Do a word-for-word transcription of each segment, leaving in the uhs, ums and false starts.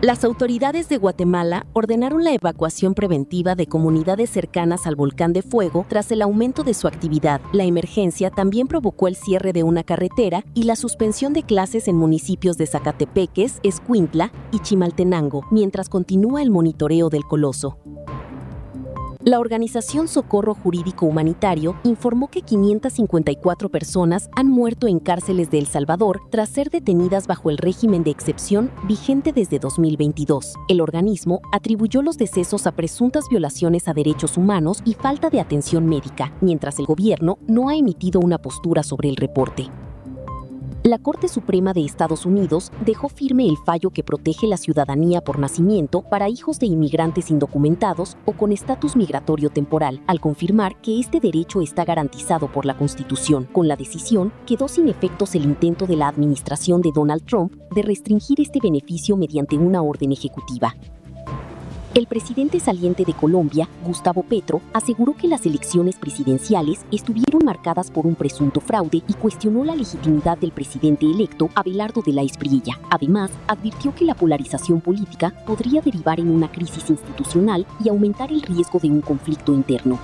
Las autoridades de Guatemala ordenaron la evacuación preventiva de comunidades cercanas al volcán de fuego tras el aumento de su actividad. La emergencia también provocó el cierre de una carretera y la suspensión de clases en municipios de Zacatepeques, Escuintla y Chimaltenango, mientras continúa el monitoreo del coloso. La organización Socorro Jurídico Humanitario informó que quinientas cincuenta y cuatro personas han muerto en cárceles de El Salvador tras ser detenidas bajo el régimen de excepción vigente desde dos mil veintidós. El organismo atribuyó los decesos a presuntas violaciones a derechos humanos y falta de atención médica, mientras el gobierno no ha emitido una postura sobre el reporte. La Corte Suprema de Estados Unidos dejó firme el fallo que protege la ciudadanía por nacimiento para hijos de inmigrantes indocumentados o con estatus migratorio temporal, al confirmar que este derecho está garantizado por la Constitución. Con la decisión, quedó sin efectos el intento de la administración de Donald Trump de restringir este beneficio mediante una orden ejecutiva. El presidente saliente de Colombia, Gustavo Petro, aseguró que las elecciones presidenciales estuvieron marcadas por un presunto fraude y cuestionó la legitimidad del presidente electo, Abelardo de la Espriella. Además, advirtió que la polarización política podría derivar en una crisis institucional y aumentar el riesgo de un conflicto interno.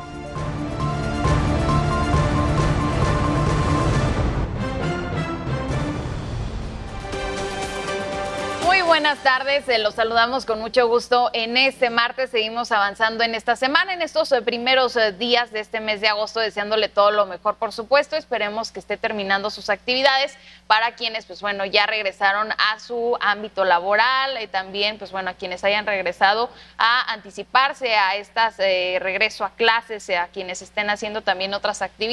Muy buenas tardes, eh, los saludamos con mucho gusto en este martes. Seguimos avanzando en esta semana, en estos eh, primeros eh, días de este mes de agosto, deseándole todo lo mejor, por supuesto. Esperemos que esté terminando sus actividades. Para quienes, pues bueno, ya regresaron a su ámbito laboral, y también, pues bueno, a quienes hayan regresado a anticiparse a estas eh, regreso a clases, a quienes estén haciendo también otras actividades.